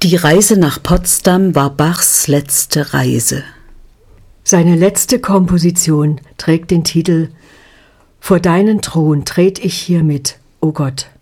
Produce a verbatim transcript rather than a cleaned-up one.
Die Reise nach Potsdam war Bachs letzte Reise. Seine letzte Komposition trägt den Titel »Vor deinen Thron tret ich hiermit, o Gott«.